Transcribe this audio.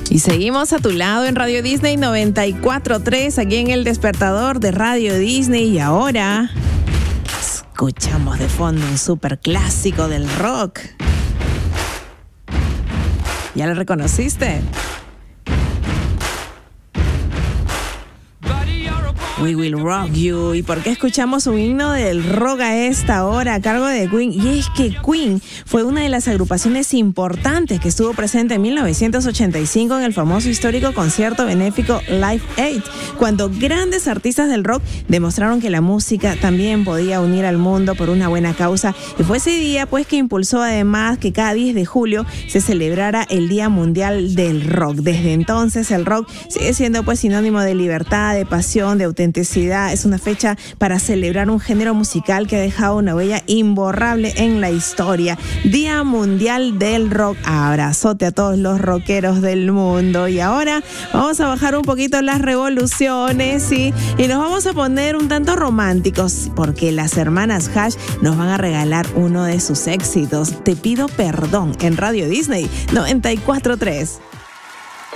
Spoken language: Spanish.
Y seguimos a tu lado en Radio Disney 94.3, aquí en el despertador de Radio Disney. Y ahora escuchamos de fondo un súper clásico del rock. ¿Ya lo reconociste? We Will Rock You. ¿Y por qué escuchamos un himno del rock a esta hora a cargo de Queen? Y es que Queen fue una de las agrupaciones importantes que estuvo presente en 1985 en el famoso histórico concierto benéfico Live Aid, cuando grandes artistas del rock demostraron que la música también podía unir al mundo por una buena causa. Y fue ese día pues que impulsó además que cada 10 de julio se celebrara el Día Mundial del Rock. Desde entonces el rock sigue siendo pues sinónimo de libertad, de pasión, de autenticidad. Es una fecha para celebrar un género musical que ha dejado una huella imborrable en la historia. Día Mundial del Rock. Abrazote a todos los rockeros del mundo. Y ahora vamos a bajar un poquito las revoluciones, ¿sí? Y nos vamos a poner un tanto románticos, porque las hermanas Hash nos van a regalar uno de sus éxitos. Te pido perdón en Radio Disney 94.3.